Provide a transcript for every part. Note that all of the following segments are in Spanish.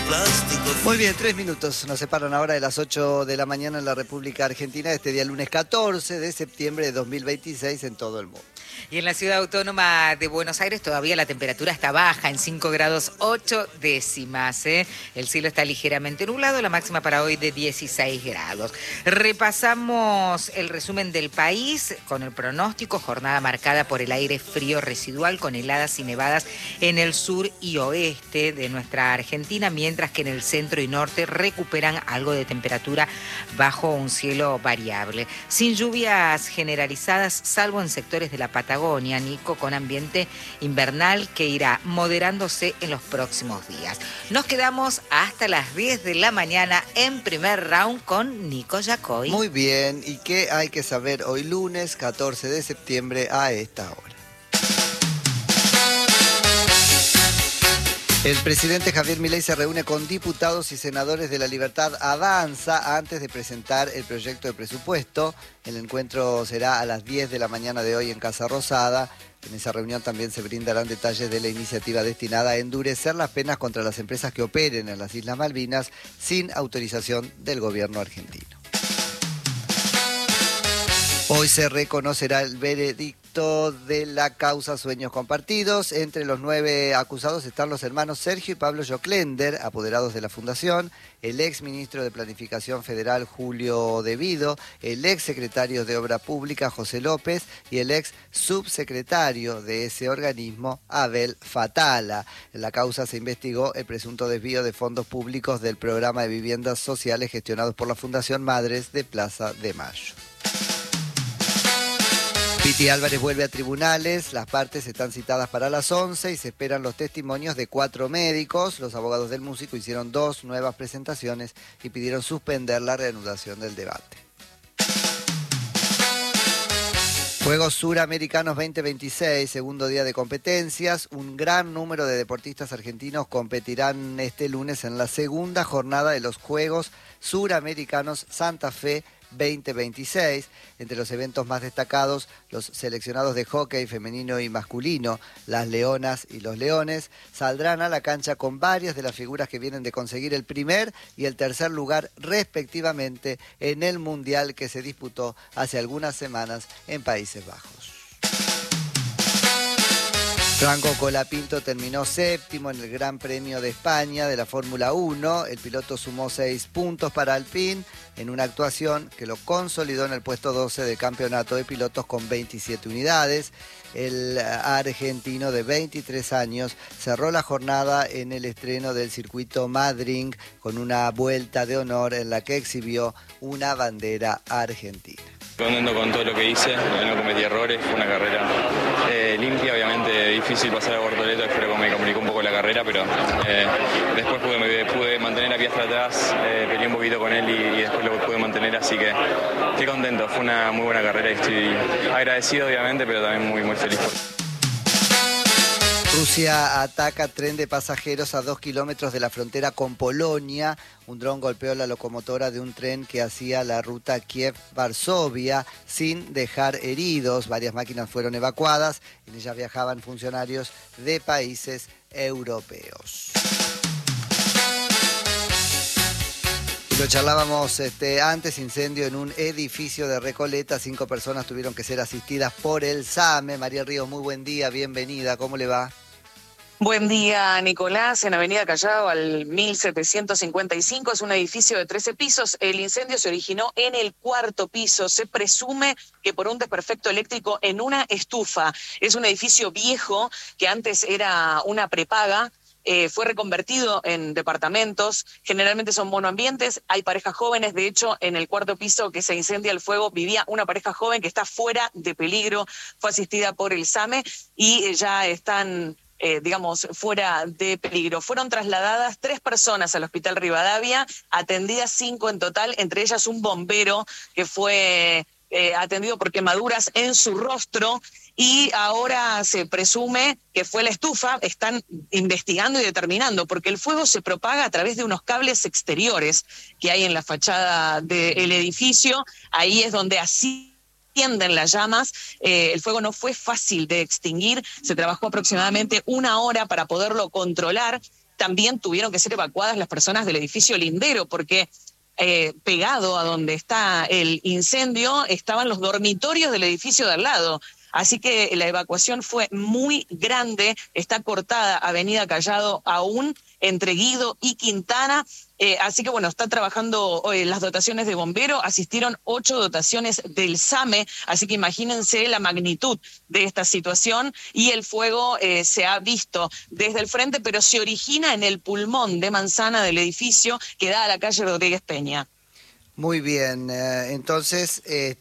Muy bien, 3 minutos nos separan ahora de las 8 de la mañana en la República Argentina, este día lunes 14 de septiembre de 2026 en todo el mundo. Y en la ciudad autónoma de Buenos Aires todavía la temperatura está baja, en 5 grados 8 décimas. El cielo está ligeramente nublado, la máxima para hoy de 16 grados. Repasamos el resumen del país con el pronóstico, jornada marcada por el aire frío residual con heladas y nevadas en el sur y oeste de nuestra Argentina, mientras que en el centro y norte recuperan algo de temperatura bajo un cielo variable. Sin lluvias generalizadas, salvo en sectores de la Patagonia, Nico, con ambiente invernal que irá moderándose en los próximos días. Nos quedamos hasta las 10 de la mañana en primer round con Nico Yacoy. Muy bien, ¿y qué hay que saber hoy lunes 14 de septiembre a esta hora? El presidente Javier Milei se reúne con diputados y senadores de La Libertad Avanza antes de presentar el proyecto de presupuesto. El encuentro será a las 10 de la mañana de hoy en Casa Rosada. En esa reunión también se brindarán detalles de la iniciativa destinada a endurecer las penas contra las empresas que operen en las Islas Malvinas sin autorización del gobierno argentino. Hoy se reconocerá el veredicto de la causa Sueños Compartidos. Entre los 9 acusados están los hermanos Sergio y Pablo Joclender, apoderados de la Fundación, el ex ministro de Planificación Federal Julio De Vido, el ex secretario de Obra Pública José López y el ex subsecretario de ese organismo Abel Fatala. En la causa se investigó el presunto desvío de fondos públicos del programa de viviendas sociales gestionados por la Fundación Madres de Plaza de Mayo. Piti Álvarez vuelve a tribunales, las partes están citadas para las 11 y se esperan los testimonios de 4 médicos. Los abogados del músico hicieron 2 nuevas presentaciones y pidieron suspender la reanudación del debate. Juegos Suramericanos 2026, segundo día de competencias. Un gran número de deportistas argentinos competirán este lunes en la segunda jornada de los Juegos Suramericanos Santa Fe 2026. Entre los eventos más destacados, los seleccionados de hockey femenino y masculino, las Leonas y los Leones, saldrán a la cancha con varias de las figuras que vienen de conseguir el primer y el tercer lugar respectivamente en el Mundial que se disputó hace algunas semanas en Países Bajos. Franco Colapinto terminó séptimo en el Gran Premio de España de la Fórmula 1. El piloto sumó 6 puntos para Alpine en una actuación que lo consolidó en el puesto 12 del campeonato de pilotos con 27 unidades. El argentino de 23 años cerró la jornada en el estreno del circuito Madrid con una vuelta de honor en la que exhibió una bandera argentina. Contento con todo lo que hice, no cometí errores, fue una carrera limpia, obviamente difícil pasar a Bortoleto, espero que me complicó un poco la carrera, pero después pude mantener a Piastri atrás, peleé un poquito con él y después lo pude mantener, así que estoy contento, fue una muy buena carrera y estoy agradecido obviamente, pero también muy feliz. Rusia ataca tren de pasajeros a 2 kilómetros de la frontera con Polonia. Un dron golpeó la locomotora de un tren que hacía la ruta Kiev-Varsovia sin dejar heridos. Varias máquinas fueron evacuadas. En ellas viajaban funcionarios de países europeos. Lo charlábamos antes, incendio en un edificio de Recoleta. 5 personas tuvieron que ser asistidas por el SAME. María Ríos, muy buen día, bienvenida. ¿Cómo le va? Buen día, Nicolás. En Avenida Callao, al 1755, es un edificio de 13 pisos. El incendio se originó en el 4º piso. Se presume que por un desperfecto eléctrico en una estufa. Es un edificio viejo que antes era una prepaga. Fue reconvertido en departamentos, generalmente son monoambientes, hay parejas jóvenes, de hecho en el 4º piso que se incendia el fuego vivía una pareja joven que está fuera de peligro, fue asistida por el SAME y ya están fuera de peligro. Fueron trasladadas 3 personas al Hospital Rivadavia, atendidas 5 en total, entre ellas un bombero que fue atendido por quemaduras en su rostro y ahora se presume que fue la estufa. Están investigando y determinando porque el fuego se propaga a través de unos cables exteriores que hay en la fachada del edificio. Ahí es donde ascienden las llamas. El fuego no fue fácil de extinguir, se trabajó aproximadamente 1 hora para poderlo controlar. también tuvieron que ser evacuadas las personas del edificio lindero, porque pegado a donde está el incendio estaban los dormitorios del edificio de al lado. Así que la evacuación fue muy grande, está cortada Avenida Callado aún entre Guido y Quintana, así que bueno, está trabajando las dotaciones de bombero, asistieron 8 dotaciones del SAME, así que imagínense la magnitud de esta situación, y el fuego se ha visto desde el frente, pero se origina en el pulmón de manzana del edificio que da a la calle Rodríguez Peña. Muy bien, entonces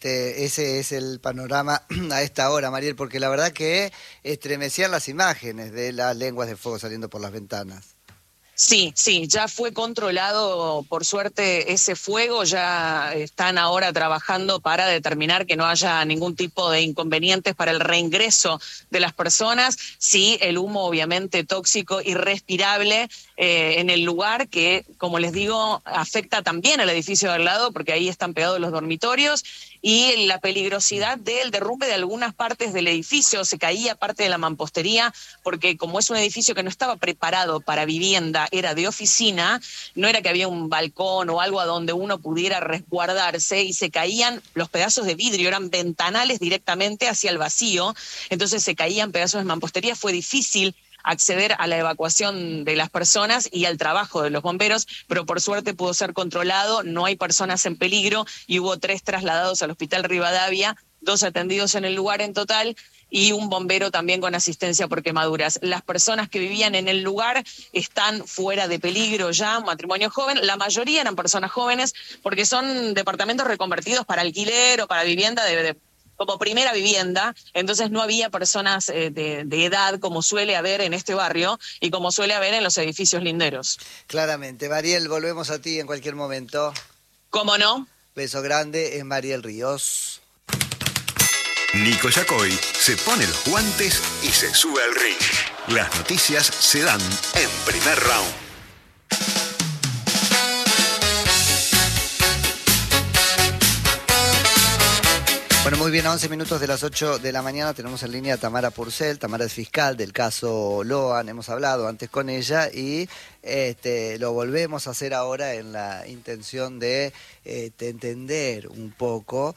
ese es el panorama a esta hora, Mariel, porque la verdad que estremecían las imágenes de las lenguas de fuego saliendo por las ventanas. Sí, ya fue controlado, por suerte, ese fuego. Ya están ahora trabajando para determinar que no haya ningún tipo de inconvenientes para el reingreso de las personas. Sí, el humo obviamente tóxico, irrespirable en el lugar, que, como les digo, afecta también al edificio de al lado, porque ahí están pegados los dormitorios, y la peligrosidad del derrumbe de algunas partes del edificio. Se caía parte de la mampostería, porque como es un edificio que no estaba preparado para vivienda, era de oficina, no era que había un balcón o algo a donde uno pudiera resguardarse, y se caían los pedazos de vidrio, eran ventanales directamente hacia el vacío, entonces se caían pedazos de mampostería. Fue difícil acceder a la evacuación de las personas y al trabajo de los bomberos, pero por suerte pudo ser controlado, no hay personas en peligro, y hubo 3 trasladados al Hospital Rivadavia, 2 atendidos en el lugar en total, y un bombero también con asistencia por quemaduras. Las personas que vivían en el lugar están fuera de peligro ya, un matrimonio joven, la mayoría eran personas jóvenes, porque son departamentos reconvertidos para alquiler o para vivienda como primera vivienda, entonces no había personas de edad como suele haber en este barrio y como suele haber en los edificios linderos. Claramente. Mariel, volvemos a ti en cualquier momento. ¿Cómo no? Beso grande, es Mariel Ríos. Nico Yacoy se pone los guantes y se sube al ring. Las noticias se dan en Primer Round. Bueno, muy bien, a 11 minutos de las 8 de la mañana tenemos en línea a Tamara Purcell. Tamara es fiscal del caso Loan, hemos hablado antes con ella y lo volvemos a hacer ahora en la intención de entender un poco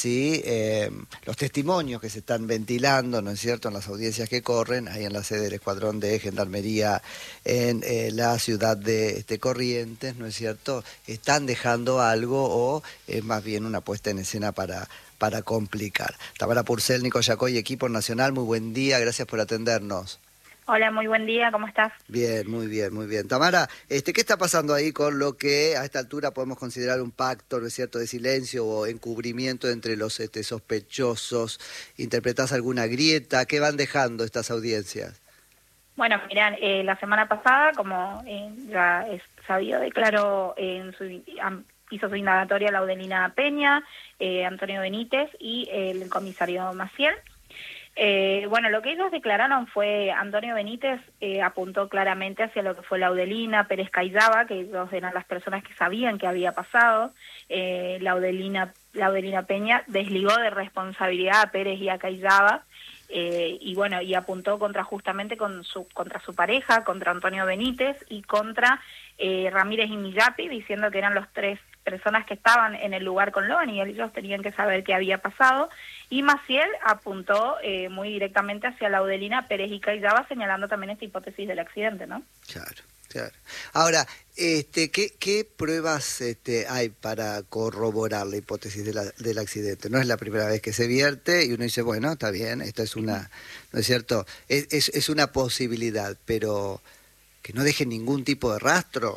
los testimonios que se están ventilando, ¿no es cierto?, en las audiencias que corren ahí en la sede del Escuadrón de Gendarmería en la ciudad de Corrientes, ¿no es cierto?, están dejando algo o es más bien una puesta en escena para complicar. Tamara Purcell, Nico Yacoy, equipo nacional, muy buen día, gracias por atendernos. Hola, muy buen día, ¿cómo estás? Bien, muy bien, muy bien. Tamara, ¿qué está pasando ahí con lo que a esta altura podemos considerar un pacto, ¿no es cierto?, de silencio o encubrimiento entre los sospechosos? ¿Interpretás alguna grieta? ¿Qué van dejando estas audiencias? Bueno, mirá, la semana pasada, como ya es sabido, declaró hizo su indagatoria Laudelina Peña, Antonio Benítez y el comisario Maciel. Bueno, lo que ellos declararon fue, Antonio Benítez apuntó claramente hacia lo que fue Laudelina, Pérez Cayzaba, que ellos eran las personas que sabían que había pasado. Laudelina Peña desligó de responsabilidad a Pérez y a Cayzaba, y bueno, y apuntó justamente contra su pareja, contra Antonio Benítez y contra Ramírez y Millapi, diciendo que eran los 3 personas que estaban en el lugar con Loan y ellos tenían que saber qué había pasado. Y Maciel apuntó muy directamente hacia Laudelina, Pérez y Cayzaba, señalando también esta hipótesis del accidente, ¿no? Claro. Ahora, ¿qué pruebas hay para corroborar la hipótesis del accidente? No es la primera vez que se vierte y uno dice, bueno, está bien, esto es una, ¿no es cierto?, es una posibilidad, pero que no deje ningún tipo de rastro.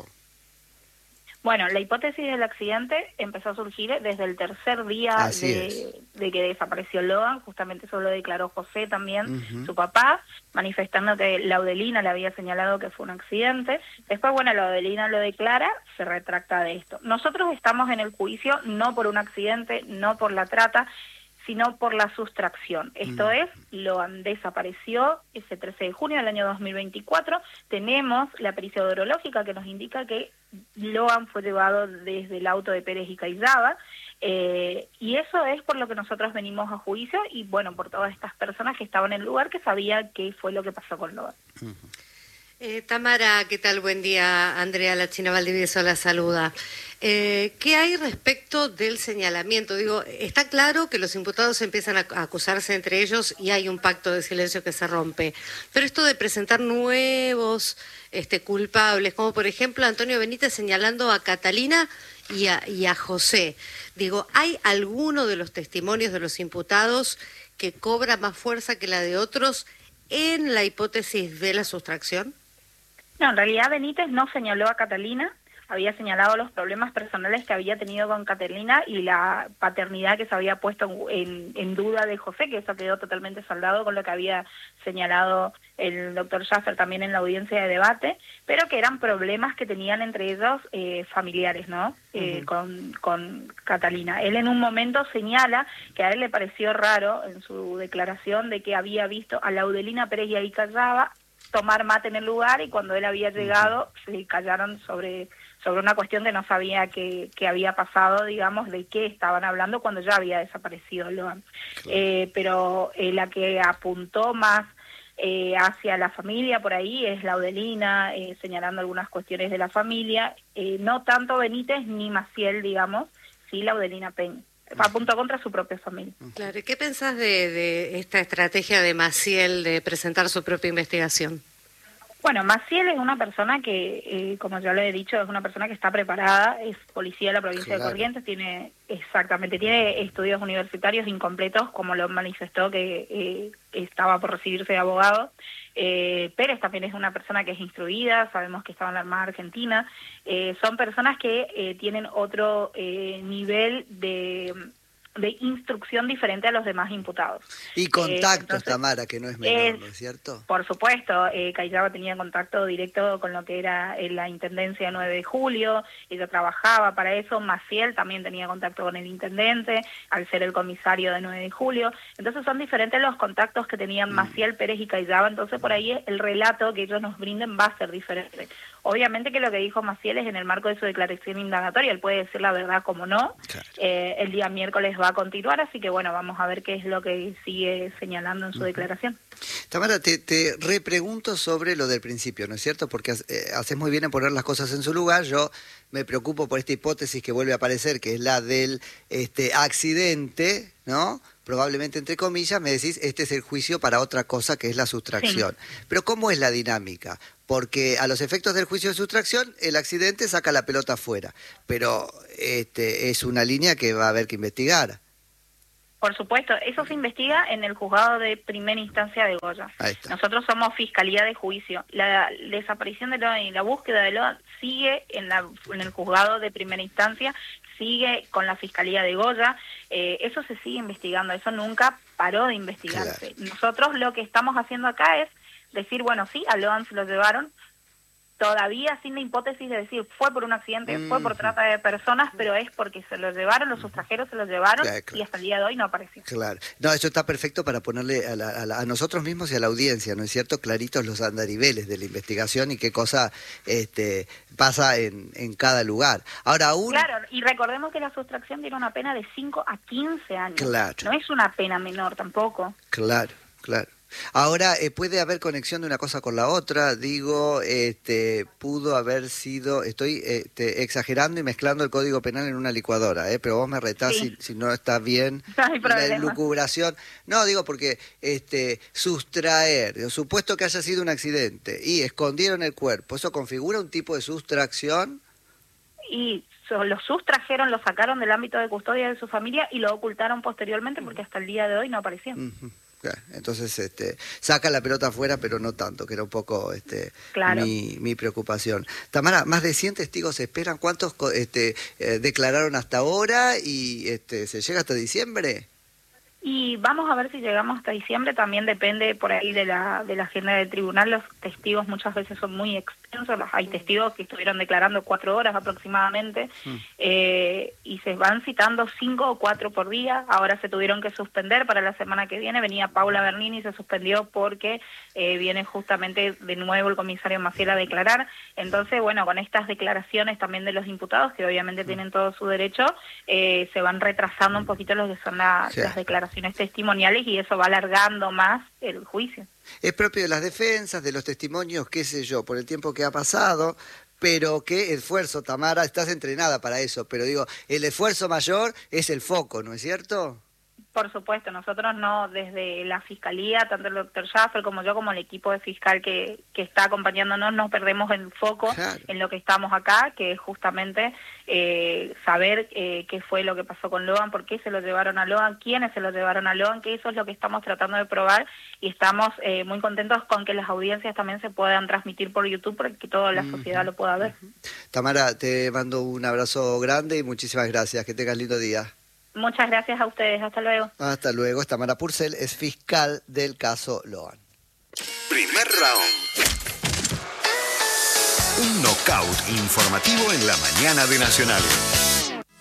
Bueno, la hipótesis del accidente empezó a surgir desde el tercer día de que desapareció Loan. Justamente eso lo declaró José también, su papá, manifestando que Laudelina le había señalado que fue un accidente. Después, bueno, Laudelina lo declara, se retracta de esto. Nosotros estamos en el juicio no por un accidente, no por la trata, sino por la sustracción. Esto es, Loan desapareció ese 13 de junio del año 2024. Tenemos la pericia odorológica que nos indica que Loan fue llevado desde el auto de Pérez y Cayzaba, y eso es por lo que nosotros venimos a juicio y, bueno, por todas estas personas que estaban en el lugar que sabían qué fue lo que pasó con Loan. Tamara, ¿qué tal? Buen día. Andrea La China Valdivieso la saluda. ¿Qué hay respecto del señalamiento? Digo, está claro que los imputados empiezan a acusarse entre ellos y hay un pacto de silencio que se rompe. Pero esto de presentar nuevos culpables, como por ejemplo Antonio Benítez señalando a Catalina y a José. Digo, ¿hay alguno de los testimonios de los imputados que cobra más fuerza que la de otros en la hipótesis de la sustracción? No, en realidad Benítez no señaló a Catalina, había señalado los problemas personales que había tenido con Catalina y la paternidad que se había puesto en duda de José, que eso quedó totalmente saldado con lo que había señalado el doctor Schaffer también en la audiencia de debate, pero que eran problemas que tenían entre ellos familiares, ¿no? Con Catalina. Él en un momento señala que a él le pareció raro en su declaración de que había visto a Laudelina Pérez y ahí callaba tomar mate en el lugar y cuando él había llegado se callaron sobre una cuestión que no sabía que había pasado, digamos, de qué estaban hablando cuando ya había desaparecido Loan. Claro. Pero la que apuntó más hacia la familia por ahí es Laudelina, señalando algunas cuestiones de la familia, no tanto Benítez ni Maciel, digamos, sí Laudelina Peña. Apuntó contra su propia familia. Claro, ¿y qué pensás de esta estrategia de Maciel de presentar su propia investigación? Bueno, Maciel es una persona que, como ya le he dicho, es una persona que está preparada, es policía de la provincia de Corrientes, tiene estudios universitarios incompletos, como lo manifestó que estaba por recibirse de abogado. Pérez también es una persona que es instruida, sabemos que estaba en la Armada Argentina. Son personas que tienen otro nivel de instrucción diferente a los demás imputados. Y contactos, entonces, Tamara, que no es menor, ¿no es cierto? Por supuesto, Callaba tenía contacto directo con lo que era la Intendencia 9 de Julio, ella trabajaba para eso, Maciel también tenía contacto con el intendente, al ser el comisario de 9 de Julio, entonces son diferentes los contactos que tenían Maciel, Pérez y Callaba, entonces por ahí el relato que ellos nos brinden va a ser diferente. Obviamente que lo que dijo Maciel es en el marco de su declaración indagatoria, él puede decir la verdad como no, claro. El día miércoles va a continuar, así que bueno, vamos a ver qué es lo que sigue señalando en su declaración. Tamara, te repregunto sobre lo del principio, ¿no es cierto? Porque haces muy bien en poner las cosas en su lugar. Yo me preocupo por esta hipótesis que vuelve a aparecer, que es la del accidente, ¿no? Probablemente entre comillas, me decís, este es el juicio para otra cosa que es la sustracción. Sí. Pero ¿cómo es la dinámica? Porque a los efectos del juicio de sustracción, el accidente saca la pelota afuera. Pero es una línea que va a haber que investigar. Por supuesto, eso se investiga en el juzgado de primera instancia de Goya. Nosotros somos Fiscalía de Juicio. La desaparición de Loan y la búsqueda de Loan sigue en el juzgado de primera instancia, sigue con la Fiscalía de Goya. Eso se sigue investigando, eso nunca paró de investigarse. Claro. Nosotros lo que estamos haciendo acá es decir, bueno, sí, a Loan se lo llevaron, todavía sin la hipótesis de decir fue por un accidente, fue por trata de personas, pero es porque se lo llevaron, los sustrajeros se lo llevaron, claro. Y hasta el día de hoy no apareció. Claro, no, eso está perfecto para ponerle a nosotros mismos y a la audiencia, ¿no es cierto?, claritos los andariveles de la investigación y qué cosa pasa en cada lugar. Ahora aún... Claro, y recordemos que la sustracción tiene una pena de 5 a 15 años. Claro. No es una pena menor tampoco. Claro, claro. Ahora, puede haber conexión de una cosa con la otra, digo, pudo haber sido, estoy exagerando y mezclando el Código Penal en una licuadora, pero vos me retás si no está bien la elucubración. No, digo porque sustraer, supuesto que haya sido un accidente y escondieron el cuerpo, ¿eso configura un tipo de sustracción? Y lo sustrajeron, lo sacaron del ámbito de custodia de su familia y lo ocultaron posteriormente porque hasta el día de hoy no apareció. Entonces saca la pelota afuera, pero no tanto, que era un poco claro. mi preocupación. Tamara, más de 100 testigos se esperan. ¿Cuántos declararon hasta ahora y se llega hasta diciembre? Y vamos a ver si llegamos hasta diciembre, también depende por ahí de la agenda del tribunal. Los testigos muchas veces son muy extensos, hay testigos que estuvieron declarando 4 horas aproximadamente, y se van citando 5 o 4 por día. Ahora se tuvieron que suspender para la semana que viene, venía Paula Bernini y se suspendió porque viene justamente de nuevo el comisario Maciel a declarar. Entonces, bueno, con estas declaraciones también de los imputados, que obviamente tienen todo su derecho, se van retrasando un poquito lo que son las declaraciones testimoniales y eso va alargando más el juicio. Es propio de las defensas, de los testimonios, qué sé yo, por el tiempo que ha pasado, pero qué esfuerzo, Tamara, estás entrenada para eso, pero digo, el esfuerzo mayor es el foco, ¿no es cierto? Por supuesto, nosotros no, desde la Fiscalía, tanto el doctor Schaffer como yo, como el equipo de fiscal que está acompañándonos, no perdemos el foco en lo que estamos acá, que es justamente saber qué fue lo que pasó con Logan, por qué se lo llevaron a Logan, quiénes se lo llevaron a Logan, que eso es lo que estamos tratando de probar, y estamos muy contentos con que las audiencias también se puedan transmitir por YouTube para que toda la sociedad lo pueda ver. Tamara, te mando un abrazo grande y muchísimas gracias, que tengas lindo día. Muchas gracias a ustedes, hasta luego. Hasta luego. Tamara Purcell es fiscal del caso Logan. Primer round. Un knockout informativo en la mañana de Nacional.